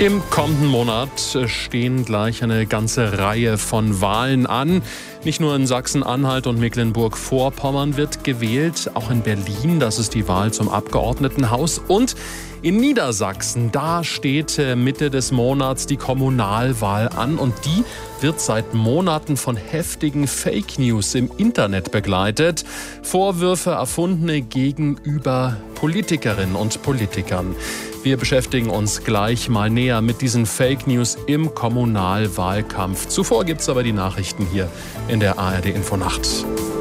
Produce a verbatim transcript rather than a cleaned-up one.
Im kommenden Monat stehen gleich eine ganze Reihe von Wahlen an. Nicht nur in Sachsen-Anhalt und Mecklenburg-Vorpommern wird gewählt, auch in Berlin, das ist die Wahl zum Abgeordnetenhaus. Und in Niedersachsen, da steht Mitte des Monats die Kommunalwahl an. Und die wird seit Monaten von heftigen Fake News im Internet begleitet. Vorwürfe erfundene gegenüber Politikerinnen und Politikern. Wir beschäftigen uns gleich mal näher mit diesen Fake News im Kommunalwahlkampf. Zuvor gibt es aber die Nachrichten hier in der A R D Infonacht.